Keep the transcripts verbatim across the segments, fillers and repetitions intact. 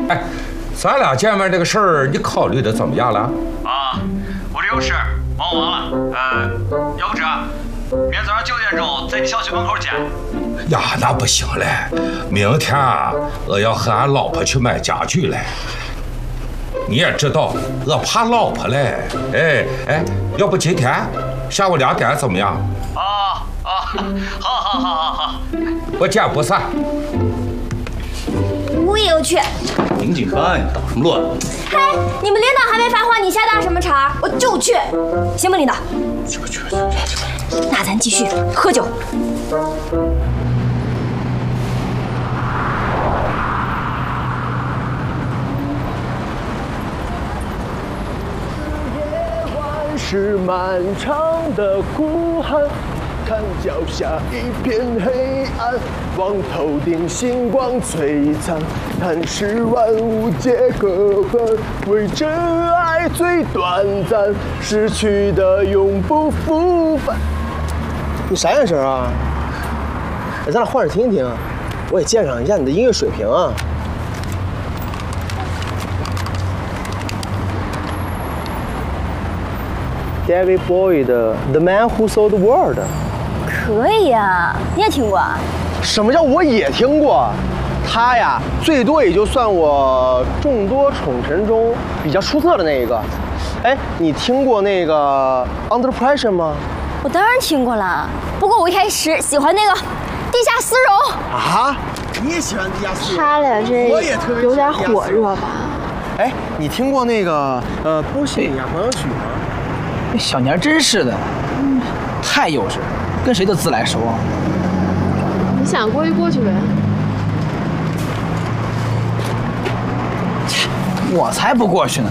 哎，咱俩见面这个事儿，你考虑的怎么样了？ 啊，我这有事忙完了，呃，要不这样，明天早上九点钟在你小区门口见。 呀，那不行嘞，明天啊，我要和俺老婆去买家具嘞。你也知道，我怕老婆嘞。哎哎，要不今天下午两点怎么样？ 啊啊，好好好好好， 不见不散。 我也要去。 宁静看呀，捣什么乱？ 嘿，你们领导还没发话，你瞎打什么岔？我就去，行不，领导？ 去去去去。 那咱继续喝酒。 是漫长的孤寒，看脚下一片黑暗，望头顶星光璀璨，看世万物皆可恨，为真爱最短暂，失去的永不复返。你啥眼神啊？哎，咱俩换着听听，我也鉴赏一下你的音乐水平啊。David Bowie 的《The Man Who Sold the World》 可以呀，你也听过啊？ 什么叫我也听过？他呀，最多也就算我众多宠臣中比较出色的那一个。哎，你听过那个《Under Pressure》吗？ 我当然听过了，不过我一开始喜欢那个《地下丝绒》 啊。你也喜欢地下丝绒？ 他俩这我也特别有点火热吧？ 哎，你听过那个呃《波西米亚狂想曲》吗？ 这小年真是的，嗯，太幼稚，跟谁都自来熟。 你想过去过去呗。 我才不过去呢！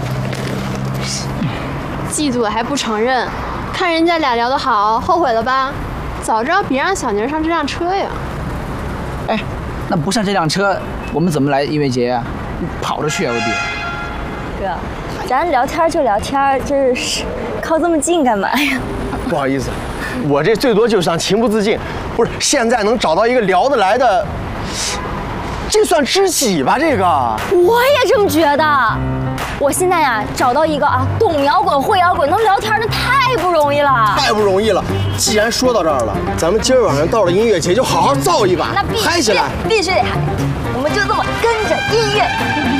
嫉妒还不承认，看人家俩聊得好，后悔了吧？早知道别让小宁上这辆车呀！ 哎，那不上这辆车，我们怎么来音乐节呀？跑着去啊，未必。 哥，咱聊天就聊天，这是靠这么近干嘛呀？ 不好意思，我这最多就是想情不自禁，不是现在能找到一个聊得来的，这算知己吧？这个我也这么觉得。我现在呀、啊，找到一个啊，懂摇滚、会摇滚、能聊天的，太不容易了。 太不容易了。既然说到这儿了，咱们今儿晚上到了音乐节，就好好造一把， 那必须嗨起来， 必须得嗨。我们就这么跟着音乐，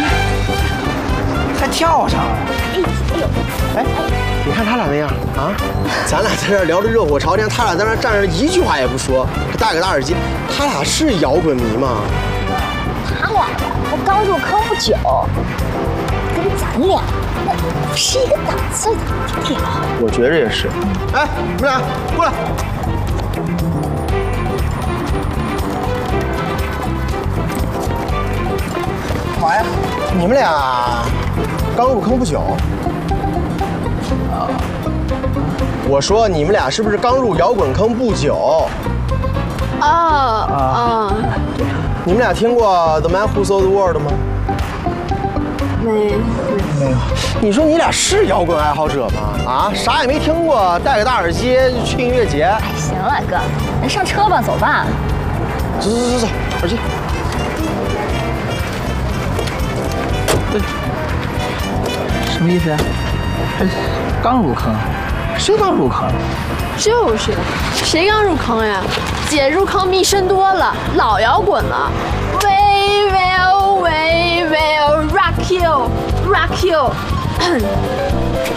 还跳上了。 哎哎呦， 哎，你看他俩那样啊，咱俩在这儿聊得热火朝天，他俩在那儿站着一句话也不说，还戴个大耳机，他俩是摇滚迷吗？ 他俩我刚入坑不久，跟咱俩那不是一个档次的，对吧？ 我觉着也是。哎，你们俩过来。干嘛呀？你们俩刚入坑不久。啊。我说你们俩是不是刚入摇滚坑不久？ 哦哦。 你们俩听过《The Man Who Sold the World》吗？ 没没有。你说你俩是摇滚爱好者吗？啊，啥也没听过，戴个大耳机去音乐节。 哎，行了，哥，咱上车吧，走吧。 走走走走，耳机。 什么意思呀？这刚入坑，谁刚入坑？ 就是，谁刚入坑呀？姐入坑迷深多了，老摇滚了。We will, we will rock you, rock you